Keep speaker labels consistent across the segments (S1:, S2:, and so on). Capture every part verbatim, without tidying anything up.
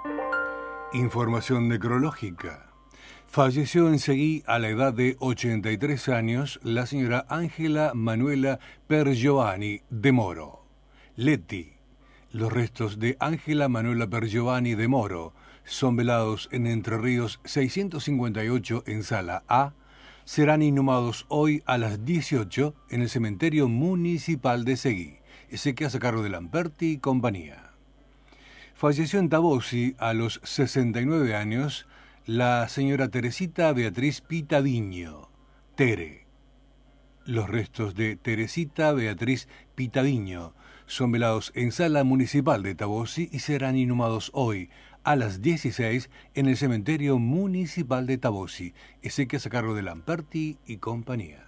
S1: Información necrológica. Falleció en Seguí a la edad de ochenta y tres años la señora Ángela Manuela Pergiovanni de Moro. Leti. Los restos de Ángela Manuela Pergiovanni de Moro son velados en Entre Ríos seiscientos cincuenta y ocho en Sala A. Serán inhumados hoy a las dieciocho en el cementerio municipal de Seguí. Ese que hace cargo de Lamperti y compañía. Falleció en Tabosi a los sesenta y nueve años la señora Teresita Beatriz Pitadiño, Tere. Los restos de Teresita Beatriz Pitadiño son velados en Sala Municipal de Tabosi y serán inhumados hoy a las dieciséis en el cementerio municipal de Tabosi, ese que hace cargo de Lamperti y compañía.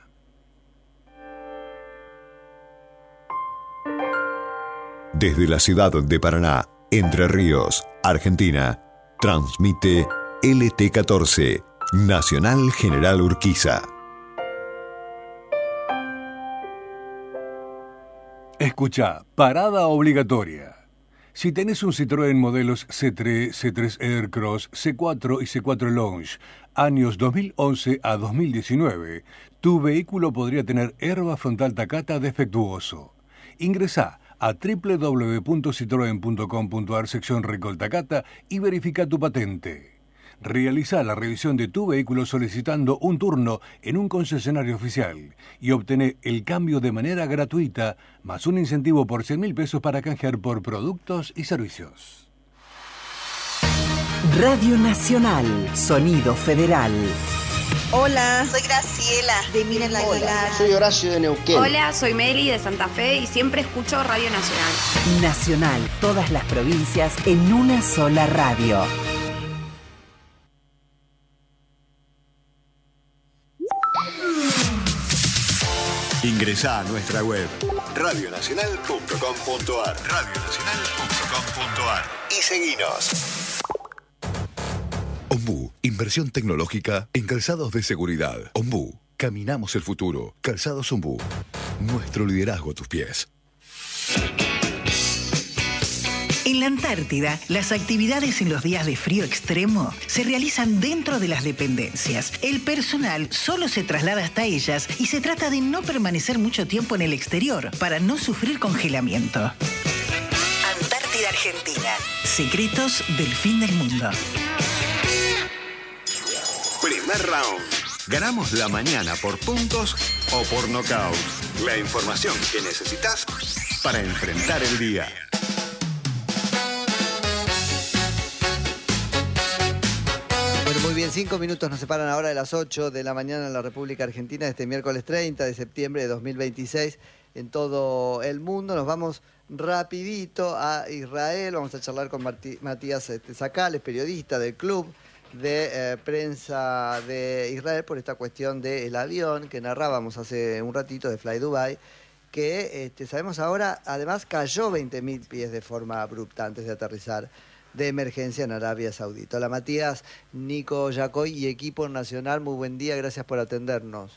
S2: Desde la ciudad de Paraná, Entre Ríos, Argentina, transmite L T catorce, Nacional General Urquiza.
S1: Escucha, parada obligatoria. Si tenés un Citroën modelos C tres, C tres Aircross, C cuatro y C cuatro Lounge, años dos mil once a dos mil diecinueve, tu vehículo podría tener herba frontal Takata defectuoso. Ingresá a doble u doble u doble u punto citroen punto com punto a r sección Recol Takata y verifica tu patente. Realiza la revisión de tu vehículo solicitando un turno en un concesionario oficial y obtené el cambio de manera gratuita, más un incentivo por cien mil pesos para canjear por productos y servicios.
S3: Radio Nacional, Sonido Federal.
S4: Hola, soy Graciela de Miren la Aguilar.
S5: Soy Horacio de Neuquén.
S6: Hola, soy Meli de Santa Fe y siempre escucho Radio Nacional.
S3: Nacional, todas las provincias en una sola radio.
S2: Ingresá a nuestra web radio nacional punto com punto a r radio nacional punto com punto a r y seguinos. Ombú, inversión tecnológica en calzados de seguridad. Ombú, caminamos el futuro. Calzados Ombú, nuestro liderazgo a tus pies.
S7: En la Antártida, las actividades en los días de frío extremo se realizan dentro de las dependencias. El personal solo se traslada hasta ellas y se trata de no permanecer mucho tiempo en el exterior para no sufrir congelamiento. Antártida Argentina. Secretos del fin del mundo.
S2: Primer round. Ganamos la mañana por puntos o por nocaut. La información que necesitas para enfrentar el día.
S8: Muy bien, cinco minutos nos separan ahora de las ocho de la mañana en la República Argentina, este miércoles treinta de septiembre de dos mil veintiséis en todo el mundo. Nos vamos rapidito a Israel, vamos a charlar con Martí, Matías este, Zacales, periodista del Club de eh, Prensa de Israel, por esta cuestión del avión que narrábamos hace un ratito de Fly Dubai, que este, sabemos ahora, además cayó veinte mil pies de forma abrupta antes de aterrizar de emergencia en Arabia Saudita. Hola Matías, Nico Yacoy y equipo nacional, muy buen día, gracias por atendernos.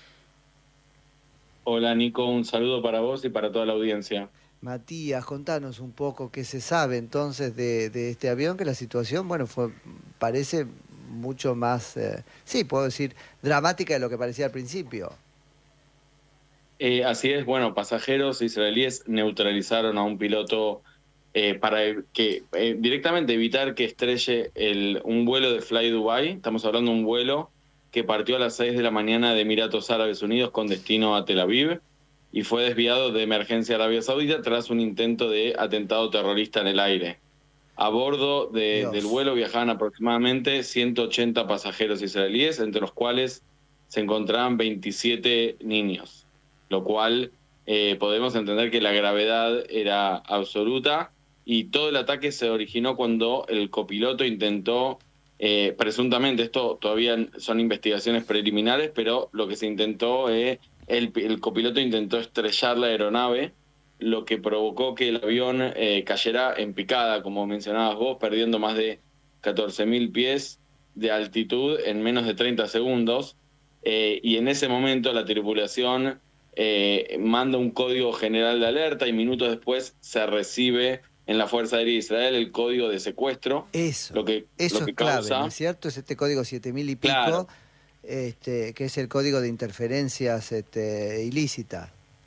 S9: Hola Nico, un saludo para vos y para toda la audiencia.
S8: Matías, contanos un poco qué se sabe entonces de, de este avión, que la situación, bueno, fue parece mucho más, eh, sí, puedo decir, dramática de lo que parecía al principio.
S9: Eh, así es, bueno, pasajeros israelíes neutralizaron a un piloto Eh, para que eh, directamente evitar que estrelle el, un vuelo de Fly Dubai. Estamos hablando de un vuelo que partió a las seis de la mañana de Emiratos Árabes Unidos con destino a Tel Aviv y fue desviado de emergencia a Arabia Saudita tras un intento de atentado terrorista en el aire. A bordo de, del vuelo viajaban aproximadamente ciento ochenta pasajeros israelíes, entre los cuales se encontraban veintisiete niños, lo cual eh, podemos entender que la gravedad era absoluta. Y todo el ataque se originó cuando el copiloto intentó, eh, presuntamente, esto todavía son investigaciones preliminares, pero lo que se intentó es, el, el copiloto intentó estrellar la aeronave, lo que provocó que el avión eh, cayera en picada, como mencionabas vos, perdiendo más de catorce mil pies de altitud en menos de treinta segundos. Eh, y en ese momento la tripulación eh, manda un código general de alerta y minutos después se recibe en la Fuerza Aérea de Israel el código de secuestro.
S8: Eso,
S9: lo que,
S8: eso
S9: lo que
S8: es clave,
S9: causa,
S8: ¿no es cierto? Es este código siete mil y pico,
S9: claro.
S8: este, que es el código de interferencias este, ilícitas.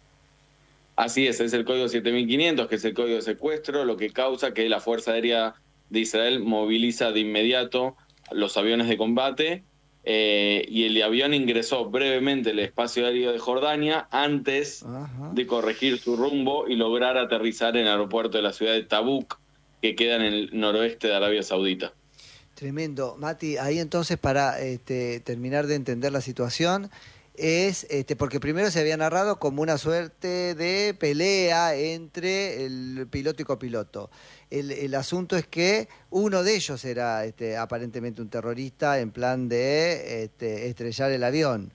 S9: Así es, es el código siete mil quinientos, que es el código de secuestro, lo que causa que la Fuerza Aérea de Israel moviliza de inmediato los aviones de combate, eh, y el avión ingresó brevemente al espacio aéreo de Jordania antes Ajá. de corregir su rumbo y lograr aterrizar en el aeropuerto de la ciudad de Tabuk, que queda en el noroeste de Arabia Saudita.
S8: Tremendo. Mati, ahí entonces para este, terminar de entender la situación, es este, porque primero se había narrado como una suerte de pelea entre el piloto y copiloto. El, el asunto es que uno de ellos era este, aparentemente un terrorista en plan de este, estrellar el avión.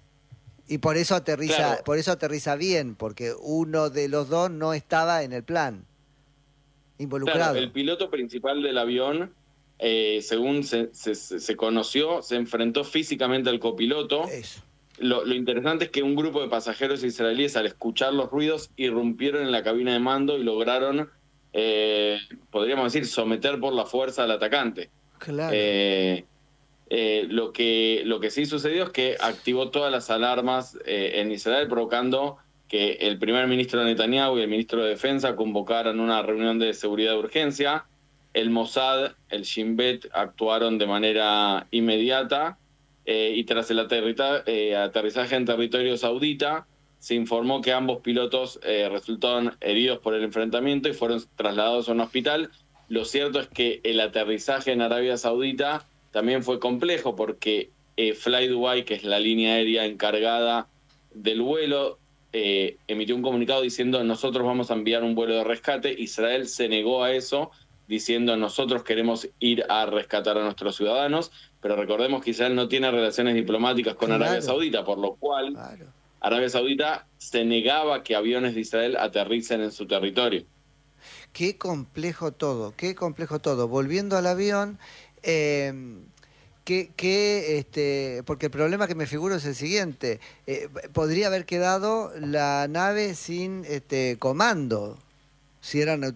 S8: Y por eso aterriza, claro. por eso aterriza bien, porque uno de los dos no estaba en el plan, involucrado.
S9: Claro, el piloto principal del avión, eh, según se, se, se conoció, se enfrentó físicamente al copiloto.
S8: Eso.
S9: Lo, lo interesante es que un grupo de pasajeros israelíes, al escuchar los ruidos, irrumpieron en la cabina de mando y lograron, eh, podríamos decir, someter por la fuerza al atacante.
S8: Claro.
S9: Eh, eh, lo que lo que sí sucedió es que activó todas las alarmas eh, en Israel, provocando que el primer ministro Netanyahu y el ministro de Defensa convocaran una reunión de seguridad de urgencia. El Mossad, el Shin Bet actuaron de manera inmediata. Eh, y tras el aterriza, eh, aterrizaje en territorio saudita, se informó que ambos pilotos eh, resultaron heridos por el enfrentamiento y fueron trasladados a un hospital. Lo cierto es que el aterrizaje en Arabia Saudita también fue complejo porque eh, Fly Dubai, que es la línea aérea encargada del vuelo, eh, emitió un comunicado diciendo nosotros vamos a enviar un vuelo de rescate. Israel se negó a eso, diciendo nosotros queremos ir a rescatar a nuestros ciudadanos, pero recordemos que Israel no tiene relaciones diplomáticas con claro. Arabia Saudita, por lo cual claro. Arabia Saudita se negaba que aviones de Israel aterricen en su territorio.
S8: Qué complejo todo, qué complejo todo. Volviendo al avión, eh, que, que, este, porque el problema que me figuro es el siguiente, eh, podría haber quedado la nave sin este, comando, si era